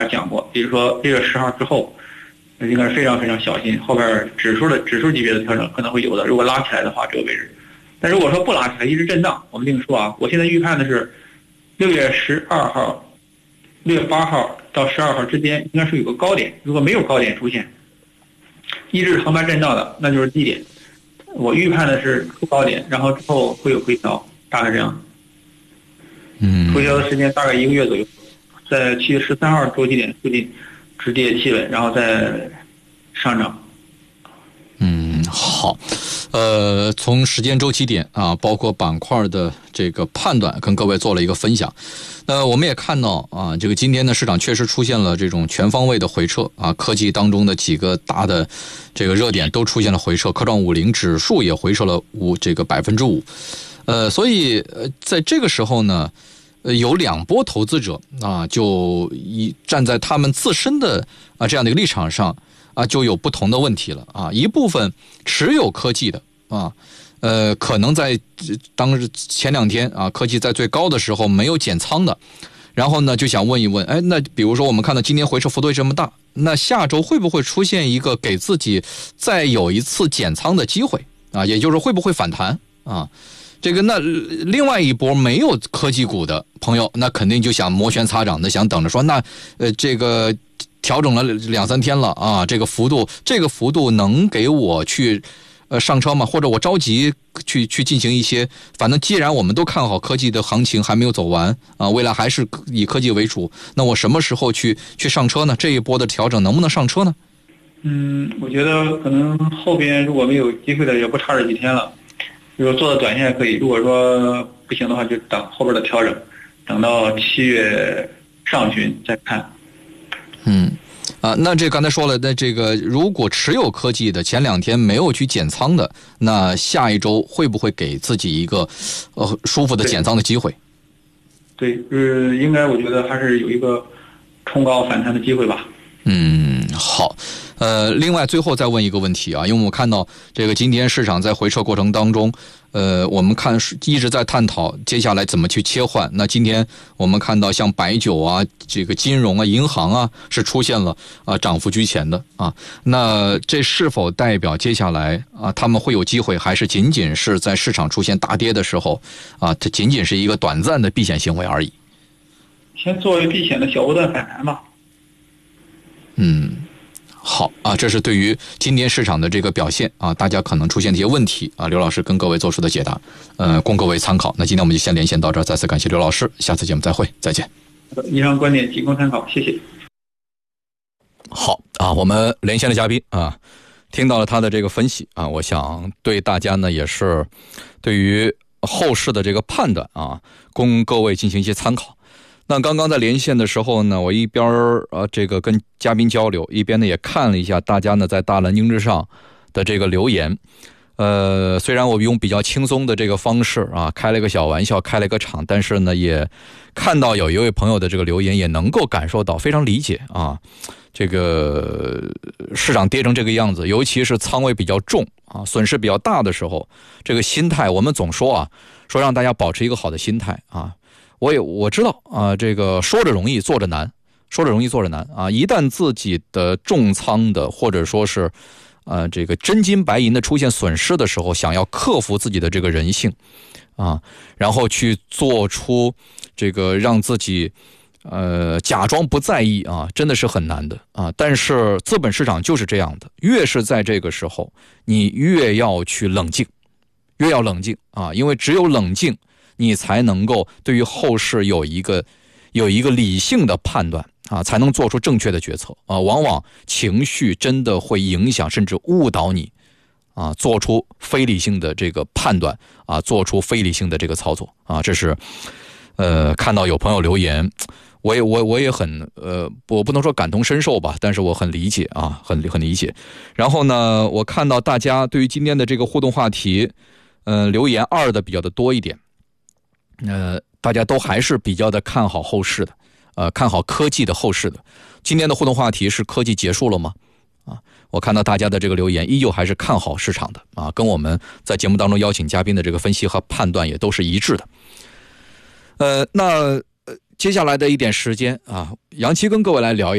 讲过，比如说6月10号之后，应该是非常非常小心，后边指数级别的调整可能会有的，如果拉起来的话，这个位置。但如果说不拉起来，一直震荡，我们另说啊。我现在预判的是6月12号、6月8号到12号之间应该是有个高点，如果没有高点出现，一直横盘震荡的，那就是低点。我预判的是出高点，然后之后会有回调，大概这样。回调的时间大概1个月左右，在7月13号周期点附近止跌企稳，然后再上涨。 好。从时间周期点啊，包括板块的这个判断，跟各位做了一个分享。那我们也看到啊，这个今天的市场确实出现了这种全方位的回撤啊，科技当中的几个大的这个热点都出现了回撤，科创50指数也回撤了5%。所以在这个时候呢，有2波投资者啊，就站在他们自身的这样的一个立场上啊，就有不同的问题了啊。一部分持有科技的啊，可能在前2天啊，科技在最高的时候没有减仓的，然后呢就想问一问，那比如说我们看到今天回撤幅度这么大，那下周会不会出现一个给自己再有一次减仓的机会啊？也就是会不会反弹啊？这个那另外一波没有科技股的朋友，那肯定就想摩拳擦掌的想等着说，那这个调整了2-3天了啊，这个幅度能给我去上车吗？或者我着急去进行一些，反正既然我们都看好科技的行情还没有走完啊，未来还是以科技为主，那我什么时候去上车呢？这一波的调整能不能上车呢？ 我觉得可能后边如果没有机会的，也不差这几天了。如果做的短线可以，如果说不行的话，就等后边的调整，等到7月上旬再看。 那这刚才说了，那这个如果持有科技的前2天没有去减仓的，那下一周会不会给自己一个舒服的减仓的机会？ 对，应该我觉得还是有一个冲高反弹的机会吧。 好。另外最后再问一个问题啊，因为我们看到这个今天市场在回撤过程当中，我们看一直在探讨接下来怎么去切换。那今天我们看到像白酒啊、这个金融啊、银行啊是出现了涨幅居前的啊，那这是否代表接下来啊他们会有机会，还是仅仅是在市场出现大跌的时候啊，它仅仅是一个短暂的避险行为而已？ 先作为避险的小波段反弹吧。 好啊，这是对于今天市场的这个表现啊，大家可能出现的一些问题啊，刘老师跟各位做出的解答，供各位参考。那今天我们就先连线到这儿，再次感谢刘老师，下次节目再会，再见。 以上观点仅供参考，谢谢。 好啊，我们连线的嘉宾啊，听到了他的这个分析啊，我想对大家呢也是对于后市的这个判断啊，供各位进行一些参考。那刚刚在连线的时候呢，我一边这个跟嘉宾交流，一边呢也看了一下大家呢在大蓝鲸之上的这个留言。虽然我用比较轻松的这个方式啊，开了个小玩笑，开了个场，但是呢也看到有一位朋友的这个留言，也能够感受到非常理解啊，这个市场跌成这个样子，尤其是仓位比较重啊，损失比较大的时候，这个心态我们总说让大家保持一个好的心态啊。我知道啊，这个说着容易做着难，啊！一旦自己的重仓的或者说是这个真金白银的出现损失的时候，想要克服自己的这个人性啊，然后去做出这个让自己假装不在意啊，真的是很难的啊。但是资本市场就是这样的，越是在这个时候，你越要去冷静，啊，因为只有冷静，你才能够对于后市有一个理性的判断啊，才能做出正确的决策啊。往往情绪真的会影响甚至误导你啊，做出非理性的这个判断啊，做出非理性的这个操作啊。这是看到有朋友留言，我也很我不能说感同身受吧，但是我很理解啊，很理解。然后呢，我看到大家对于今天的这个互动话题留言2的比较的多一点。大家都还是比较的看好后市的，看好科技的后市的。今天的互动话题是科技结束了吗？啊，我看到大家的这个留言依旧还是看好市场的啊，跟我们在节目当中邀请嘉宾的这个分析和判断也都是一致的。那接下来的一点时间啊，杨琦跟各位来聊一